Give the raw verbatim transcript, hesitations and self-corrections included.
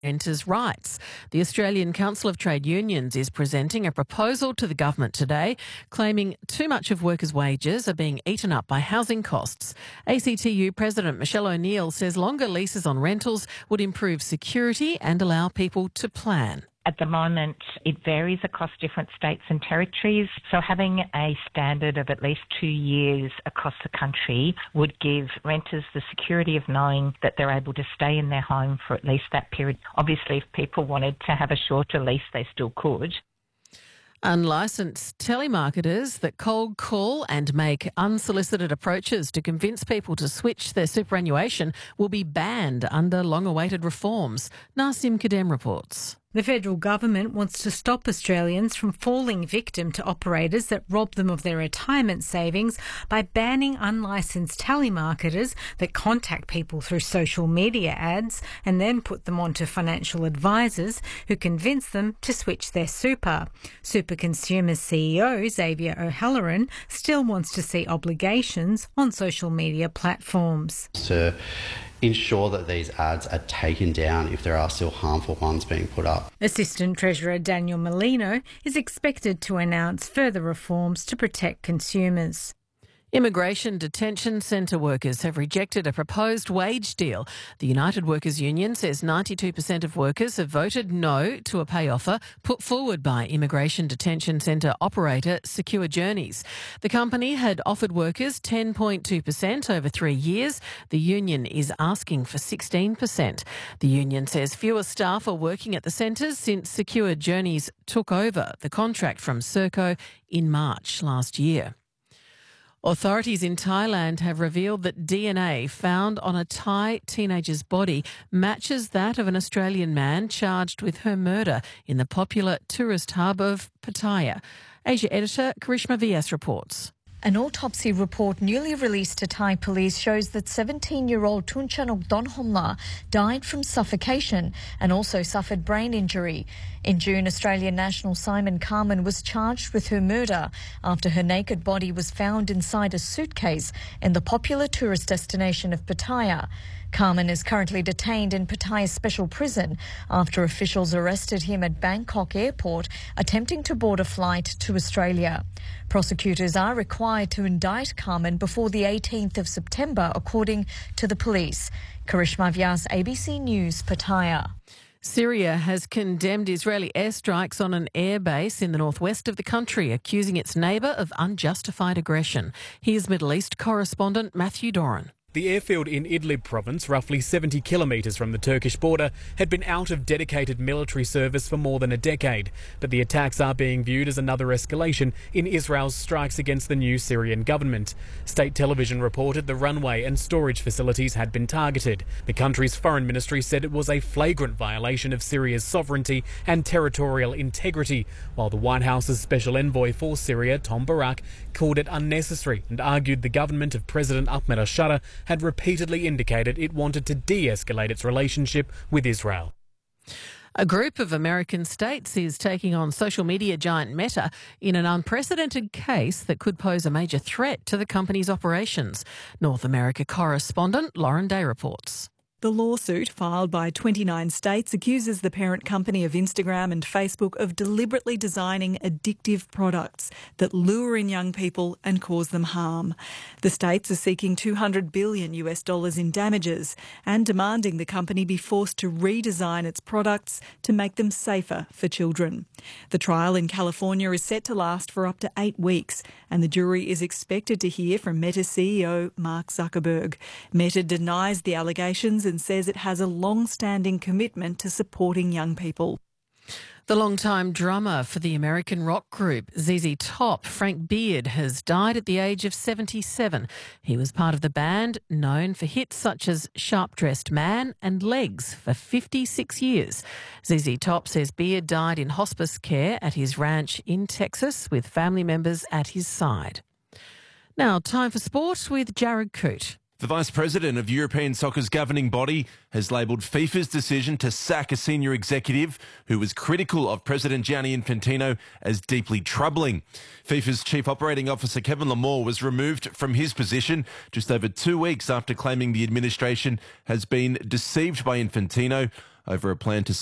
Renters' rights. The Australian Council of Trade Unions is presenting a proposal to the government today, claiming too much of workers' wages are being eaten up by housing costs. A C T U President Michelle O'Neill says longer leases on rentals would improve security and allow people to plan. At the moment, it varies across different states and territories, so having a standard of at least two years across the country would give renters the security of knowing that they're able to stay in their home for at least that period. Obviously, if people wanted to have a shorter lease, they still could. Unlicensed telemarketers that cold call and make unsolicited approaches to convince people to switch their superannuation will be banned under long-awaited reforms. Nasim Kadem reports. The federal government wants to stop Australians from falling victim to operators that rob them of their retirement savings by banning unlicensed telemarketers that contact people through social media ads and then put them onto financial advisors who convince them to switch their super. Super Consumers C E O Xavier O'Halloran still wants to see obligations on social media platforms. To ensure that these ads are taken down if there are still harmful ones being put up. Assistant Treasurer Daniel Molino is expected to announce further reforms to protect consumers. Immigration detention centre workers have rejected a proposed wage deal. The United Workers Union says ninety-two percent of workers have voted no to a pay offer put forward by immigration detention centre operator Secure Journeys. The company had offered workers ten point two percent over three years. The union is asking for sixteen percent. The union says fewer staff are working at the centres since Secure Journeys took over the contract from Serco in March last year. Authorities in Thailand have revealed that D N A found on a Thai teenager's body matches that of an Australian man charged with her murder in the popular tourist hub of Pattaya. Asia editor Karishma V S reports. An autopsy report newly released to Thai police shows that seventeen-year-old Tunchanok Donhomla died from suffocation and also suffered brain injury. In June, Australian national Simon Carman was charged with her murder after her naked body was found inside a suitcase in the popular tourist destination of Pattaya. Carman is currently detained in Pattaya's special prison after officials arrested him at Bangkok airport attempting to board a flight to Australia. Prosecutors are required to indict Carman before the eighteenth of September, according to the police. Karishma Vyas, A B C News, Pattaya. Syria has condemned Israeli airstrikes on an airbase in the northwest of the country, accusing its neighbour of unjustified aggression. Here's Middle East correspondent Matthew Doran. The airfield in Idlib province, roughly seventy kilometres from the Turkish border, had been out of dedicated military service for more than a decade. But the attacks are being viewed as another escalation in Israel's strikes against the new Syrian government. State television reported the runway and storage facilities had been targeted. The country's foreign ministry said it was a flagrant violation of Syria's sovereignty and territorial integrity, while the White House's special envoy for Syria, Tom Barak, called it unnecessary and argued the government of President Ahmed al-Shara had repeatedly indicated it wanted to de-escalate its relationship with Israel. A group of American states is taking on social media giant Meta in an unprecedented case that could pose a major threat to the company's operations. North America correspondent Lauren Day reports. The lawsuit, filed by twenty-nine states, accuses the parent company of Instagram and Facebook of deliberately designing addictive products that lure in young people and cause them harm. The states are seeking two hundred billion US dollars in damages and demanding the company be forced to redesign its products to make them safer for children. The trial in California is set to last for up to eight weeks, and the jury is expected to hear from Meta C E O Mark Zuckerberg. Meta denies the allegations and says it has a long-standing commitment to supporting young people. The longtime drummer for the American rock group Z Z Top, Frank Beard, has died at the age of seventy-seven. He was part of the band, known for hits such as Sharp Dressed Man and Legs, for fifty-six years. Z Z Top says Beard died in hospice care at his ranch in Texas with family members at his side. Now, time for sport with Jared Coote. The Vice President of European Soccer's governing body has labelled FIFA's decision to sack a senior executive who was critical of President Gianni Infantino as deeply troubling. FIFA's Chief Operating Officer Kevin Lamore was removed from his position just over two weeks after claiming the administration has been deceived by Infantino over a plan to